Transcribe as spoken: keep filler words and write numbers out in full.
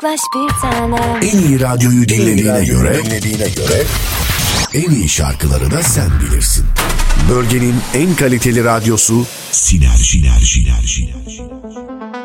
Yaklaş bir tanem. En iyi radyoyu dinlediğine göre, dinlediğine göre en iyi şarkıları da sen bilirsin. Bölgenin en kaliteli radyosu Sinerji. Sinerji. Sinerji.